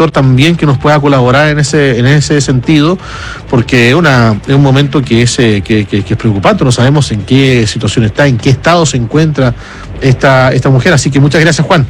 sector también que nos pueda colaborar en ese sentido, porque es un momento que es preocupante. No sabemos en qué situación está, en qué estado se encuentra esta mujer. Así que muchas gracias, Juan.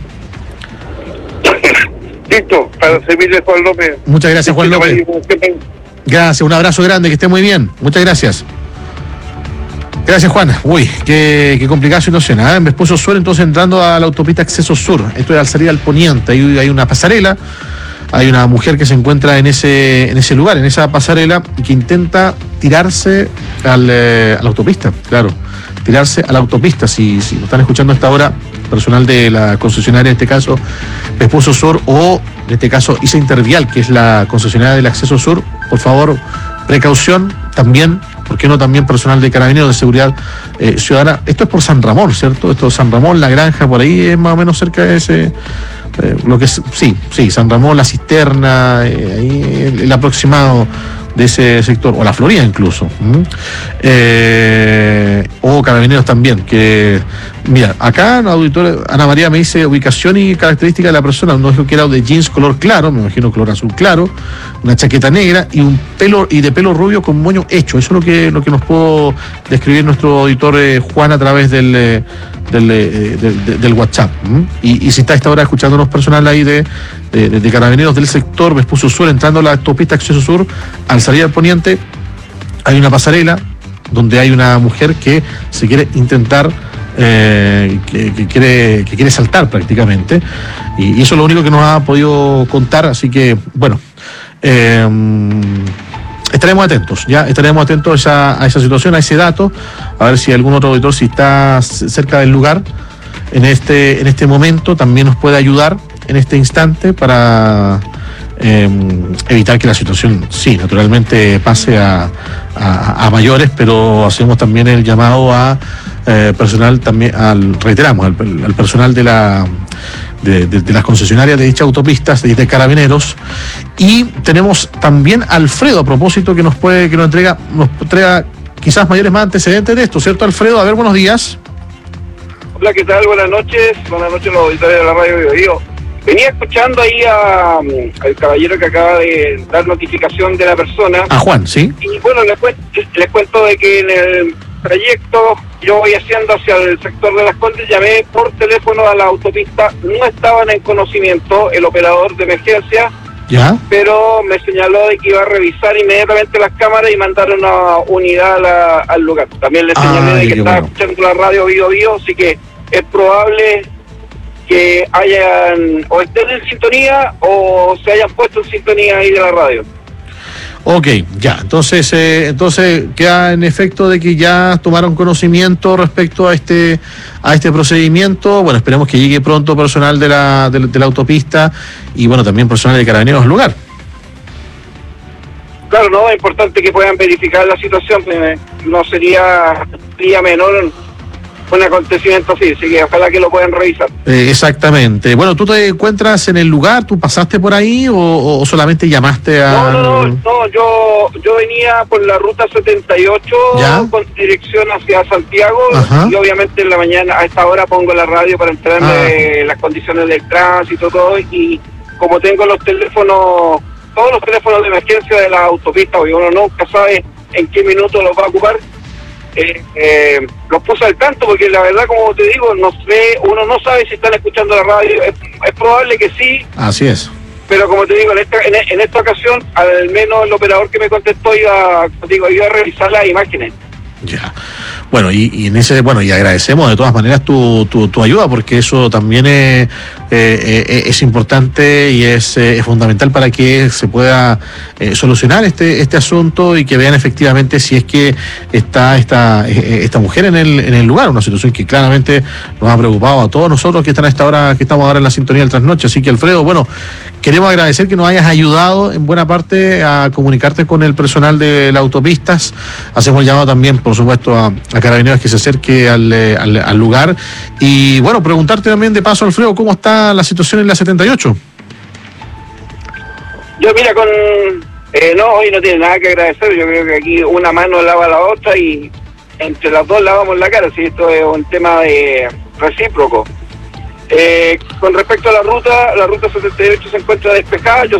Listo, para servirle, Juan López. Muchas gracias, Juan López. Gracias, un abrazo grande, que esté muy bien. Muchas gracias. Gracias, Juan. Uy, qué complicada situación. En Vespucio Sur, entonces entrando a la autopista Acceso Sur. Esto es al salir al poniente. Ahí hay una pasarela. Hay una mujer que se encuentra en ese lugar, en esa pasarela, y que intenta tirarse a la autopista. Claro, tirarse a la autopista. Si lo están escuchando a esta hora, personal de la concesionaria, en este caso Vespucio Sur, o en este caso ISA Intervial, que es la concesionaria del Acceso Sur, por favor, precaución. También, ¿por qué no también personal de Carabineros de Seguridad Ciudadana? Esto es por San Ramón, ¿cierto? Esto es San Ramón, La Granja, por ahí es más o menos cerca de ese... lo que es, sí, San Ramón, La Cisterna, ahí el aproximado de ese sector, o La Florida incluso, o Carabineros también, que mira, acá en auditor Ana María me dice ubicación y característica de la persona. No dijo que era de jeans color claro, me imagino color azul claro, una chaqueta negra y de pelo rubio con moño hecho. Eso es lo que nos pudo describir nuestro auditor Juan a través del WhatsApp. Y si está a esta hora escuchándonos personal ahí de Carabineros del sector Vespucio Sur, entrando a la autopista Acceso Sur, al salir al poniente hay una pasarela donde hay una mujer que se quiere intentar que quiere saltar prácticamente, y eso es lo único que nos ha podido contar. Así que bueno, estaremos atentos a esa situación, a ese dato, a ver si algún otro auditor, si está cerca del lugar en este momento, también nos puede ayudar en este instante para evitar que la situación, sí, naturalmente pase a mayores, pero hacemos también el llamado a personal también, reiteramos, al personal de las concesionarias de dichas autopistas, de Carabineros. Y tenemos también a Alfredo, a propósito, que nos entrega quizás mayores más antecedentes de esto, ¿cierto, Alfredo? A ver, buenos días. Hola, ¿qué tal? Buenas noches los auditores de la radio Biobío. Venía escuchando ahí al caballero que acaba de dar notificación de la persona. A Juan, ¿sí? Y bueno, les cuento de que en el trayecto yo voy haciendo hacia el sector de Las Condes, llamé por teléfono a la autopista, no estaban en conocimiento el operador de emergencia, ¿ya? Pero me señaló de que iba a revisar inmediatamente las cámaras y mandar una unidad al lugar. También le señalé de que estaba escuchando la radio Biobío, así que es probable que hayan o estén en sintonía o se hayan puesto en sintonía ahí de la radio. Ok, ya, entonces queda en efecto de que ya tomaron conocimiento respecto a este procedimiento. Bueno, esperemos que llegue pronto personal de la autopista y bueno, también personal de Carabineros al lugar. Claro, no, es importante que puedan verificar la situación, no sería menor un acontecimiento así que ojalá que lo puedan revisar. Exactamente. Bueno, ¿tú te encuentras en el lugar? ¿Tú pasaste por ahí o solamente llamaste a...? No, yo venía por la ruta 78, ¿ya?, con dirección hacia Santiago. Ajá. Y obviamente en la mañana a esta hora pongo la radio para enterarme de las condiciones del tránsito, todo, y como tengo todos los teléfonos de emergencia de la autopista, porque uno nunca sabe en qué minuto los va a ocupar, los puse al tanto, porque la verdad, como te digo, uno no sabe si están escuchando la radio. Es probable que sí. Así es. Pero como te digo, en esta ocasión, al menos el operador que me contestó iba a revisar las imágenes. Ya. Bueno, y agradecemos de todas maneras tu ayuda, porque eso también es importante y es fundamental para que se pueda solucionar este asunto y que vean efectivamente si es que está esta mujer en el lugar, una situación que claramente nos ha preocupado a todos nosotros que están a esta hora, que estamos ahora en la sintonía del trasnoche. Así que, Alfredo, bueno, queremos agradecer que nos hayas ayudado en buena parte a comunicarte con el personal de las autopistas. Hacemos el llamado también, por supuesto, a Carabineros que se acerque al lugar. Y bueno, preguntarte también de paso, Alfredo, ¿cómo está la situación en la 78? Yo, mira, hoy no tiene nada que agradecer. Yo creo que aquí una mano lava la otra y entre las dos lavamos la cara. Si esto es un tema de recíproco. Con respecto a la ruta 78 se encuentra despejada. Yo